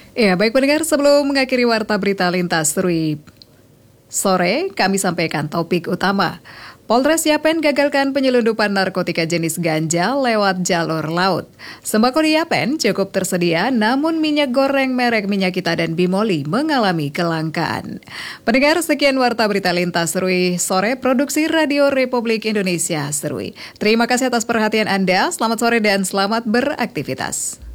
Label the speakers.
Speaker 1: Ya, baik pendengar, sebelum mengakhiri Warta Berita Lintas Serui sore, kami sampaikan topik utama. Polres Yapen gagalkan penyelundupan narkotika jenis ganja lewat jalur laut. Sembako di Yapen cukup tersedia, namun minyak goreng merek Minyak Kita dan Bimoli mengalami kelangkaan. Pendengar, sekian Warta Berita Lintas Serui sore, produksi Radio Republik Indonesia Serui. Terima kasih atas perhatian Anda, selamat sore dan selamat beraktivitas.